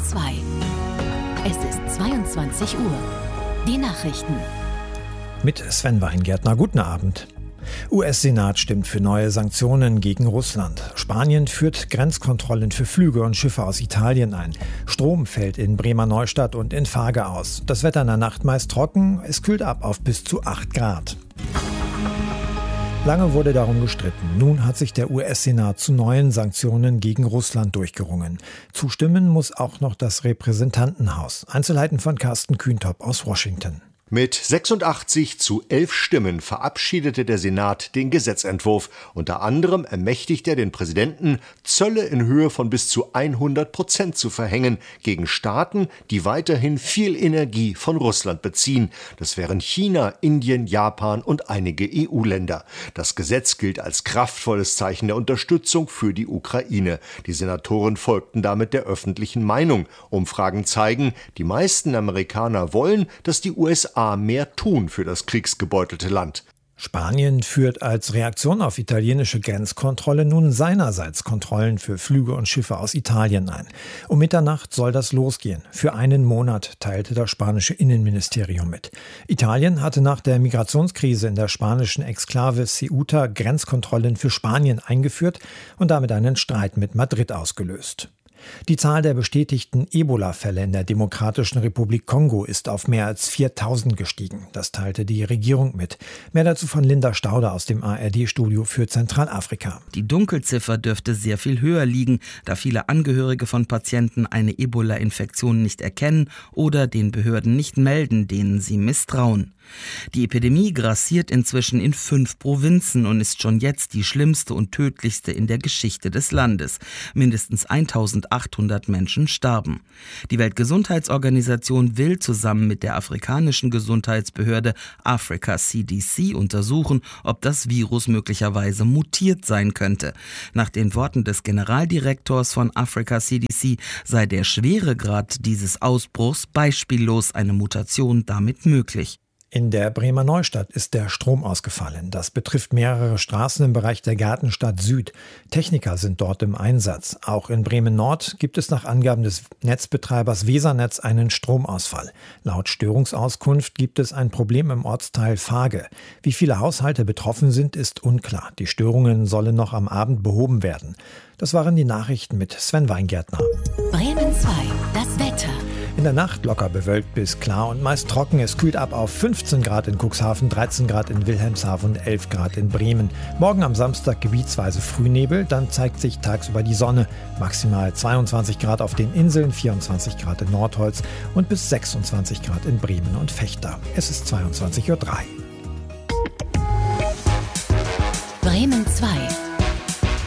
2. Es ist 22 Uhr. Die Nachrichten. Mit Sven Weingärtner. Guten Abend. US-Senat stimmt für neue Sanktionen gegen Russland. Spanien führt Grenzkontrollen für Flüge und Schiffe aus Italien ein. Strom fällt in Bremer Neustadt und in Farge aus. Das Wetter in der Nacht meist trocken. Es kühlt ab auf bis zu 8 Grad. Lange wurde darum gestritten. Nun hat sich der US-Senat zu neuen Sanktionen gegen Russland durchgerungen. Zustimmen muss auch noch das Repräsentantenhaus. Einzelheiten von Carsten Kühntop aus Washington. Mit 86:11 Stimmen verabschiedete der Senat den Gesetzentwurf. Unter anderem ermächtigt er den Präsidenten, Zölle in Höhe von bis zu 100% zu verhängen gegen Staaten, die weiterhin viel Energie von Russland beziehen. Das wären China, Indien, Japan und einige EU-Länder. Das Gesetz gilt als kraftvolles Zeichen der Unterstützung für die Ukraine. Die Senatoren folgten damit der öffentlichen Meinung. Umfragen zeigen, die meisten Amerikaner wollen, dass die USA mehr tun für das kriegsgebeutelte Land. Spanien führt als Reaktion auf italienische Grenzkontrolle nun seinerseits Kontrollen für Flüge und Schiffe aus Italien ein. Um Mitternacht soll das losgehen. Für einen Monat, teilte das spanische Innenministerium mit. Italien hatte nach der Migrationskrise in der spanischen Exklave Ceuta Grenzkontrollen für Spanien eingeführt und damit einen Streit mit Madrid ausgelöst. Die Zahl der bestätigten Ebola-Fälle in der Demokratischen Republik Kongo ist auf mehr als 4.000 gestiegen. Das teilte die Regierung mit. Mehr dazu von Linda Stauder aus dem ARD-Studio für Zentralafrika. Die Dunkelziffer dürfte sehr viel höher liegen, da viele Angehörige von Patienten eine Ebola-Infektion nicht erkennen oder den Behörden nicht melden, denen sie misstrauen. Die Epidemie grassiert inzwischen in 5 Provinzen und ist schon jetzt die schlimmste und tödlichste in der Geschichte des Landes. Mindestens 1.800 Menschen starben. Die Weltgesundheitsorganisation will zusammen mit der afrikanischen Gesundheitsbehörde Africa CDC untersuchen, ob das Virus möglicherweise mutiert sein könnte. Nach den Worten des Generaldirektors von Africa CDC sei der Schweregrad dieses Ausbruchs beispiellos, eine Mutation damit möglich. In der Bremer Neustadt ist der Strom ausgefallen. Das betrifft mehrere Straßen im Bereich der Gartenstadt Süd. Techniker sind dort im Einsatz. Auch in Bremen Nord gibt es nach Angaben des Netzbetreibers Wesernetz einen Stromausfall. Laut Störungsauskunft gibt es ein Problem im Ortsteil Farge. Wie viele Haushalte betroffen sind, ist unklar. Die Störungen sollen noch am Abend behoben werden. Das waren die Nachrichten mit Sven Weingärtner. Bremen 2, das Wetter. In der Nacht locker bewölkt bis klar und meist trocken. Es kühlt ab auf 15 Grad in Cuxhaven, 13 Grad in Wilhelmshaven und 11 Grad in Bremen. Morgen am Samstag gebietsweise Frühnebel, dann zeigt sich tagsüber die Sonne. Maximal 22 Grad auf den Inseln, 24 Grad in Nordholz und bis 26 Grad in Bremen und Vechta. Es ist 22:03 Uhr. Bremen 2.